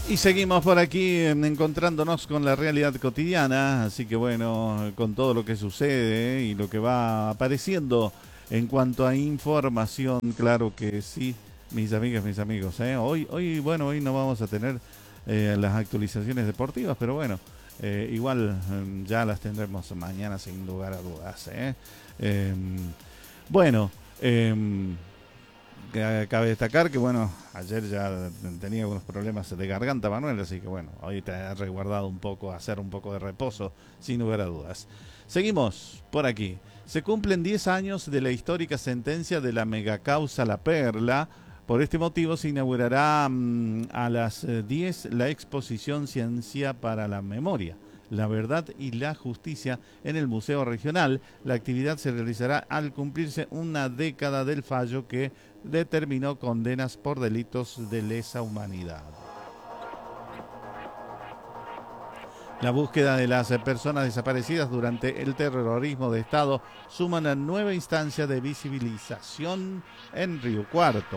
Y seguimos por aquí encontrándonos con la realidad cotidiana, así que bueno, con todo lo que sucede y lo que va apareciendo en cuanto a información, claro que sí, mis amigas, mis amigos. Hoy no vamos a tener las actualizaciones deportivas, pero bueno, igual ya las tendremos mañana sin lugar a dudas. Bueno, cabe destacar que, bueno, ayer ya tenía algunos problemas de garganta, Manuel, así que, bueno, hoy te he resguardado un poco, hacer un poco de reposo, sin lugar a dudas. Seguimos por aquí. Se cumplen 10 años de la histórica sentencia de la megacausa La Perla. Por este motivo se inaugurará a las 10 la exposición Ciencia para la Memoria, la Verdad y la Justicia en el Museo Regional. La actividad se realizará al cumplirse una década del fallo que determinó condenas por delitos de lesa humanidad. La búsqueda de las personas desaparecidas durante el terrorismo de Estado suma una nueva instancia de visibilización en Río Cuarto.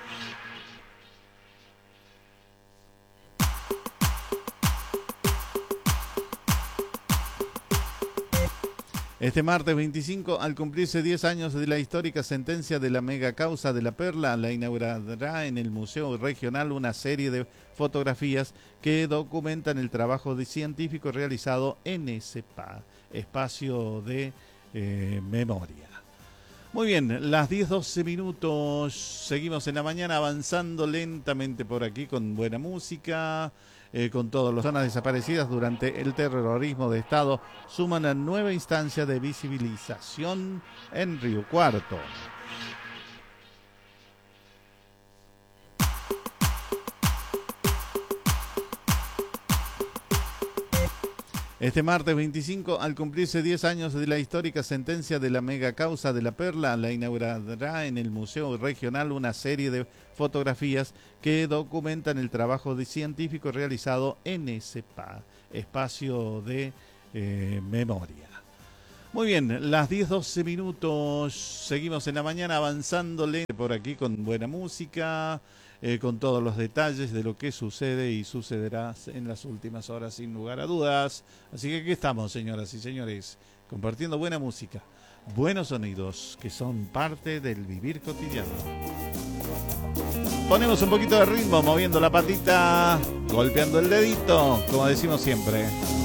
Este martes 25, al cumplirse 10 años de la histórica sentencia de la megacausa de La Perla, la inaugurará en el Museo Regional una serie de fotografías que documentan el trabajo científico realizado en ese espacio de memoria. Muy bien, las 10:12 minutos, seguimos en la mañana avanzando lentamente por aquí con buena música. Con todas las zonas desaparecidas durante el terrorismo de Estado, suman a nueva instancia de visibilización en Río Cuarto. Este martes 25, al cumplirse 10 años de la histórica sentencia de la megacausa de La Perla, la inaugurará en el Museo Regional una serie de fotografías que documentan el trabajo científico realizado en ese espacio de memoria. Muy bien, las 10:12 minutos, seguimos en la mañana avanzándole por aquí con buena música, con todos los detalles de lo que sucede y sucederá en las últimas horas sin lugar a dudas. Así que aquí estamos, señoras y señores, compartiendo buena música, buenos sonidos que son parte del vivir cotidiano. Ponemos un poquito de ritmo, moviendo la patita, golpeando el dedito, como decimos siempre.